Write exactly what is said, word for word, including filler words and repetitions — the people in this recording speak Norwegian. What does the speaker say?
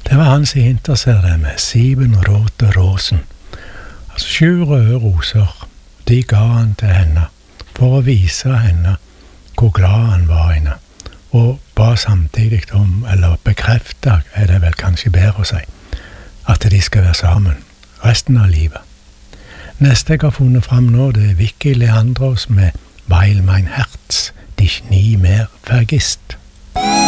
Det var han som interesserte med Sieben rote rosen. Altså sju røde roser, de ga han til henne, for å vise henne hvor glad han var henne, og ba samtidig om, eller bekrefte, er det vel kanskje bedre å si, at de skal være sammen resten av livet. Neste jeg har funnet fram nå, det er Vicky Leandros med Weil mein Herz dich nie mehr vergisst.